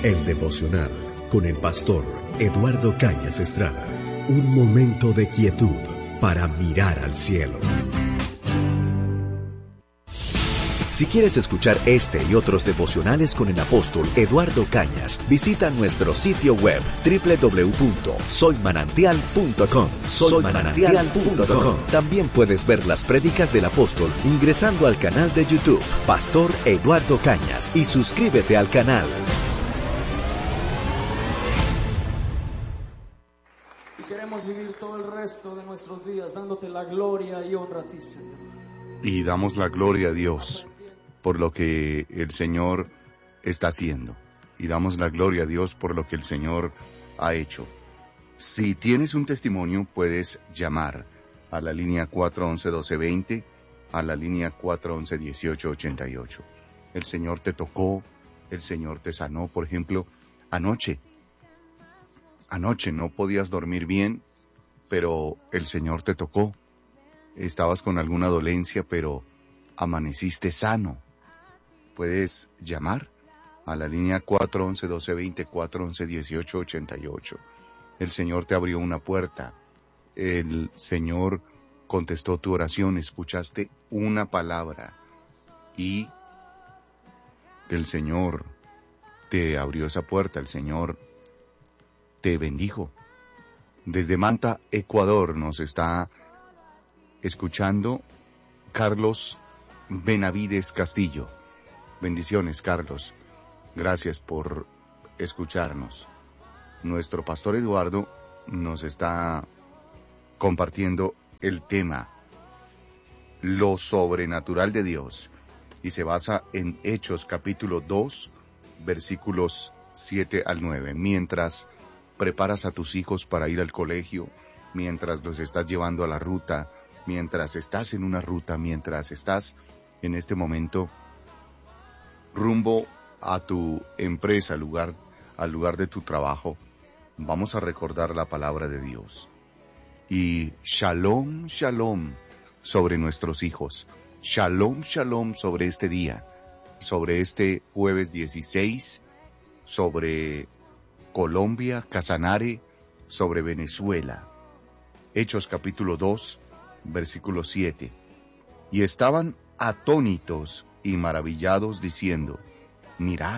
El devocional con el pastor Eduardo Cañas Estrada. Un momento de quietud para mirar al cielo. Si quieres escuchar este y otros devocionales con el apóstol Eduardo Cañas, visita nuestro sitio web www.soymanantial.com. Soymanantial.com. También puedes ver las prédicas del apóstol ingresando al canal de YouTube Pastor Eduardo Cañas y suscríbete al canal. Y queremos vivir todo el resto de nuestros días dándote la gloria y honra a ti, Señor. Y damos la gloria a Dios por lo que el Señor está haciendo. Y damos la gloria a Dios por lo que el Señor ha hecho. Si tienes un testimonio, puedes llamar a la línea 411-1220, a la línea 411-1888. El Señor te tocó, el Señor te sanó. Por ejemplo, anoche no podías dormir bien, pero el Señor te tocó. Estabas con alguna dolencia, pero amaneciste sano. Puedes llamar a la línea 411-1220, 411-1888. El Señor te abrió una puerta. El Señor contestó tu oración. Escuchaste una palabra y el Señor te abrió esa puerta. El Señor te bendijo. Desde Manta, Ecuador, nos está escuchando Carlos Benavides Castillo. Bendiciones, Carlos. Gracias por escucharnos. Nuestro pastor Eduardo nos está compartiendo el tema, lo sobrenatural de Dios, y se basa en Hechos capítulo 2, versículos 7 al 9. Mientras preparas a tus hijos para ir al colegio, mientras los estás llevando a la ruta, mientras estás en una ruta, mientras estás en este momento rumbo a tu empresa, al lugar de tu trabajo, vamos a recordar la palabra de Dios. Y shalom, shalom sobre nuestros hijos. Shalom, shalom sobre este día, sobre este jueves 16, sobre Colombia, Casanare, sobre Venezuela. Hechos capítulo 2, versículo 7. Y estaban atónitos y maravillados diciendo, mirad,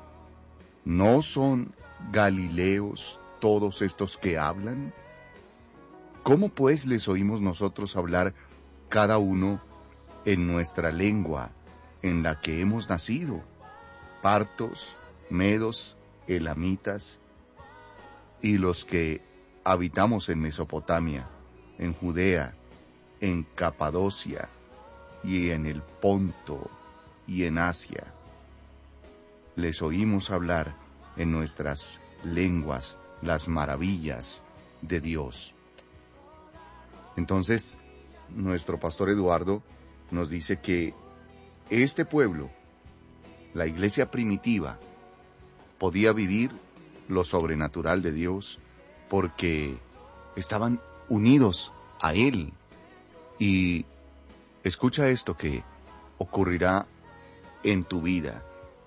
¿no son galileos todos estos que hablan? ¿Cómo pues les oímos nosotros hablar cada uno en nuestra lengua en la que hemos nacido? Partos, medos, elamitas, y los que habitamos en Mesopotamia, en Judea, en Capadocia, y en el Ponto, y en Asia. Les oímos hablar en nuestras lenguas las maravillas de Dios. Entonces, nuestro pastor Eduardo nos dice que este pueblo, la iglesia primitiva, podía vivir lo sobrenatural de Dios porque estaban unidos a Él. Y escucha esto que ocurrirá en tu vida.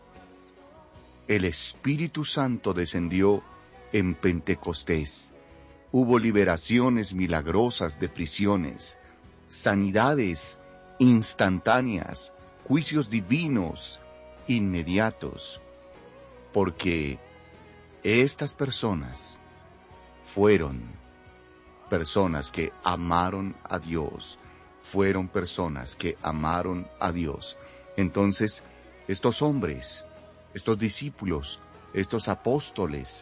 El Espíritu Santo descendió en Pentecostés. Hubo liberaciones milagrosas de prisiones, sanidades instantáneas, juicios divinos inmediatos, porque estas personas fueron personas que amaron a Dios, fueron personas que amaron a Dios. Entonces, estos hombres, estos discípulos, estos apóstoles,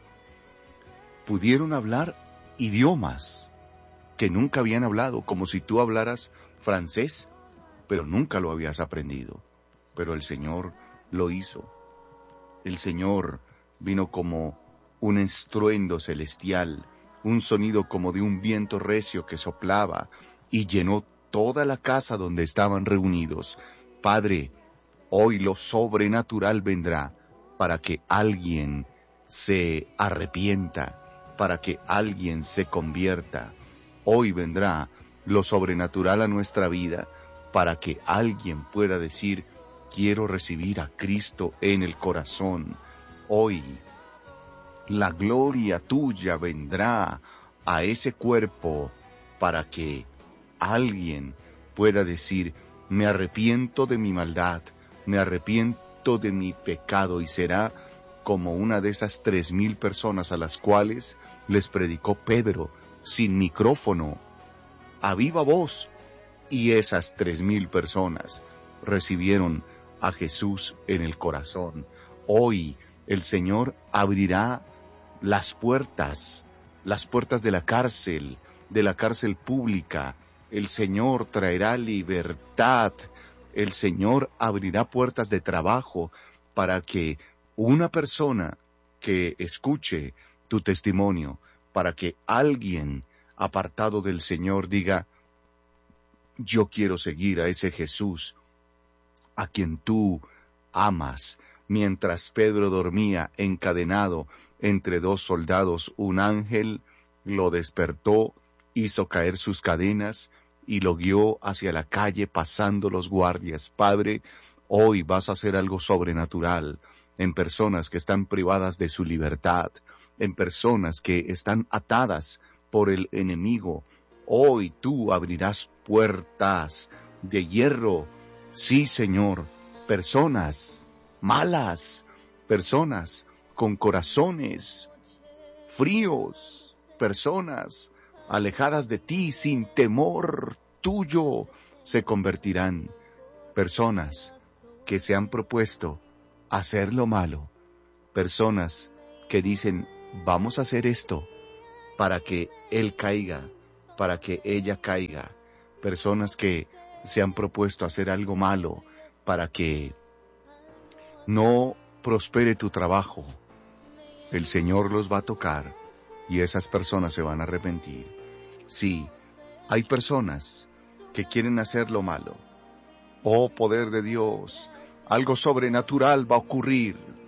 pudieron hablar idiomas que nunca habían hablado, como si tú hablaras francés, pero nunca lo habías aprendido. Pero el Señor lo hizo. El Señor vino como un estruendo celestial, un sonido como de un viento recio que soplaba y llenó toda la casa donde estaban reunidos. Padre, hoy lo sobrenatural vendrá para que alguien se arrepienta, para que alguien se convierta. Hoy vendrá lo sobrenatural a nuestra vida para que alguien pueda decir, quiero recibir a Cristo en el corazón. Hoy la gloria tuya vendrá a ese cuerpo para que alguien pueda decir, me arrepiento de mi maldad, me arrepiento de mi pecado, y será como una de esas 3,000 personas a las cuales les predicó Pedro sin micrófono, a viva voz, y esas 3,000 personas recibieron a Jesús en el corazón. Hoy el Señor abrirá las puertas de la cárcel pública. El Señor traerá libertad. El Señor abrirá puertas de trabajo para que una persona que escuche tu testimonio, para que alguien apartado del Señor diga, yo quiero seguir a ese Jesús a quien tú amas. Mientras Pedro dormía encadenado entre 2 soldados, un ángel lo despertó, hizo caer sus cadenas y lo guió hacia la calle pasando los guardias. Padre, hoy vas a hacer algo sobrenatural en personas que están privadas de su libertad, en personas que están atadas por el enemigo. Hoy tú abrirás puertas de hierro. Sí, Señor, personas malas, personas con corazones fríos, personas alejadas de ti sin temor tuyo, se convertirán. Personas que se han propuesto hacer lo malo, personas que dicen, vamos a hacer esto para que él caiga, para que ella caiga, personas que se han propuesto hacer algo malo para que no prospere tu trabajo. El Señor los va a tocar y esas personas se van a arrepentir. Sí, hay personas que quieren hacer lo malo. Oh, poder de Dios, algo sobrenatural va a ocurrir.